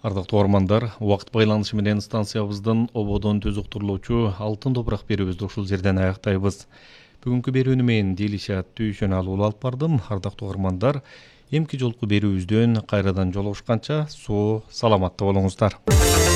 Ардактуу угармандар, убакыт байланышы менен станциябыздын ободон түзүктүрүлүүчү алтын топурак берүүбүздү ушул жерден аяктайбыз. Бүгүнкү берүүнү мен Дилишат Түйшөналуу алып бардым. Ардактуу угармандар, эмки жолку берүүбүздөн кайрадан жолугушканча соо саламатта болуңуздар.